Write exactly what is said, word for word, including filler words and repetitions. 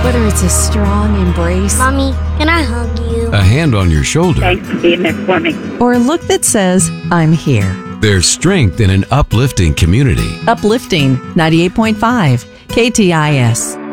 Whether it's a strong embrace, Mommy, can I hug you? a hand on your shoulder, Thanks for being there for me. or a look that says, I'm here. there's strength in an uplifting community. Uplifting ninety-eight point five K T I S.